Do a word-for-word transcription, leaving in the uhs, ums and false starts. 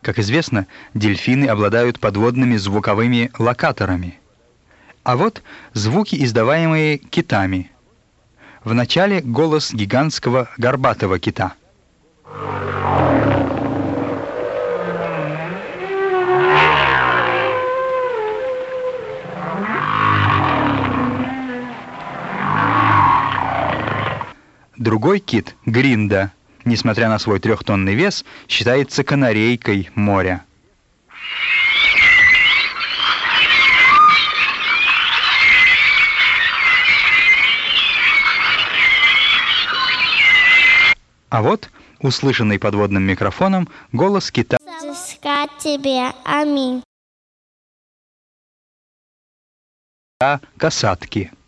Как известно, дельфины обладают подводными звуковыми локаторами. А вот звуки, издаваемые китами. Вначале голос гигантского горбатого кита. Другой кит, гринда, несмотря на свой трехтонный вес, считается канарейкой моря. А вот, услышанный подводным микрофоном, голос кита тебе, аминь. касатки.